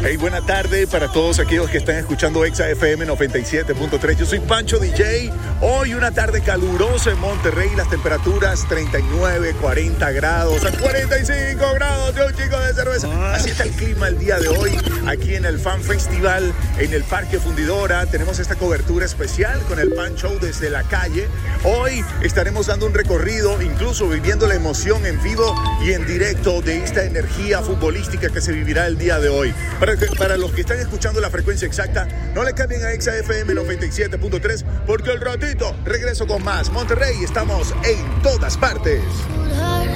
Hey, buena tarde para todos aquellos que están escuchando Exa FM 97.3. Yo soy Pancho DJ. Hoy una tarde calurosa en Monterrey. Las temperaturas 39, 40 grados, a 45 grados de un chico de cerveza. Así está el clima el día de hoy aquí en el Fan Festival en el Parque Fundidora. Tenemos esta cobertura especial con el Pan Show desde la calle. Hoy estaremos dando un recorrido, incluso viviendo la emoción en vivo y en directo de esta energía futbolística que se vivirá el día de hoy. Para los que están escuchando la frecuencia exacta, no le cambien a Exa FM 97.3 porque al ratito regreso con más. Monterrey, estamos en todas partes.